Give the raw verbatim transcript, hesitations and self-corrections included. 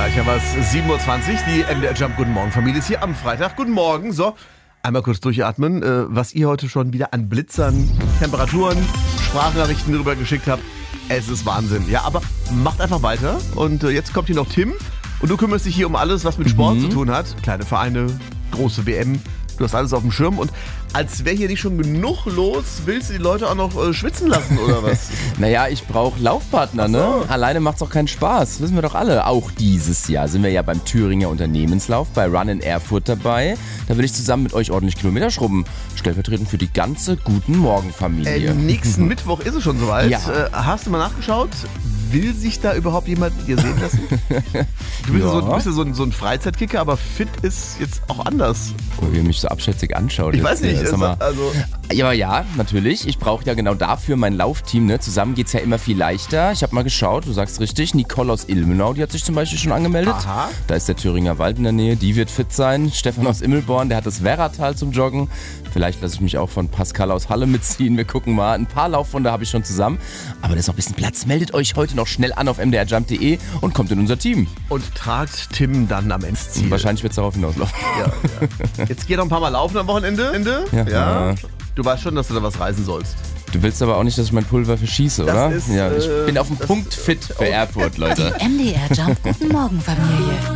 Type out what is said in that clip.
Gleich haben wir es, sieben Uhr zwanzig, die M D R Jump Guten Morgen Familie ist hier am Freitag. Guten Morgen, so, einmal kurz durchatmen, äh, was ihr heute schon wieder an Blitzern, Temperaturen, Sprachnachrichten drüber geschickt habt. Es ist Wahnsinn. Ja, aber macht einfach weiter und äh, jetzt kommt hier noch Tim und du kümmerst dich hier um alles, was mit Sport Mhm. zu tun hat. Kleine Vereine, große W M, du hast alles auf dem Schirm und als wäre hier nicht schon genug los, willst du die Leute auch noch äh, schwitzen lassen oder was? Naja, ich brauche Laufpartner, ne? Ach so. Alleine macht's auch keinen Spaß. Wissen wir doch alle. Auch dieses Jahr sind wir ja beim Thüringer Unternehmenslauf bei Run in Erfurt dabei. Da will ich zusammen mit euch ordentlich Kilometer schrubben. Stellvertretend für die ganze Guten Morgen Familie. Äh, nächsten Mittwoch ist es schon soweit. Ja. Äh, hast du mal nachgeschaut? Will sich da überhaupt jemand mit dir sehen lassen? Du bist ja, Ja. so, du bist ja so, ein, so ein Freizeitkicker, aber fit ist jetzt auch anders. Oh, wie ihr mich so abschätzig anschaut. Ich jetzt weiß nicht, hier. es, Sag mal. also Ja, aber ja, natürlich. Ich brauche ja genau dafür mein Laufteam. Ne? Zusammen geht's ja immer viel leichter. Ich habe mal geschaut, du sagst richtig, Nicole aus Ilmenau, die hat sich zum Beispiel schon angemeldet. Aha. Da ist der Thüringer Wald in der Nähe, die wird fit sein. Stefan aus Immelborn, der hat das Werratal zum Joggen. Vielleicht lasse ich mich auch von Pascal aus Halle mitziehen. Wir gucken mal. Ein paar Laufwunde habe ich schon zusammen. Aber da ist noch ein bisschen Platz. Meldet euch heute noch schnell an auf m d r jump punkt d e und kommt in unser Team. und tragt Tim dann am Endziel. Wahrscheinlich wird es darauf hinauslaufen. Ja, ja. Jetzt geh doch ein paar Mal laufen am Wochenende. Ende. Ja. Du weißt schon, dass du da was reisen sollst. Du willst aber auch nicht, dass ich mein Pulver verschieße, Das oder? ist, ja, ich äh, bin auf dem das- Punkt fit für Erfurt, Leute. M D R Jump Guten Morgen Familie.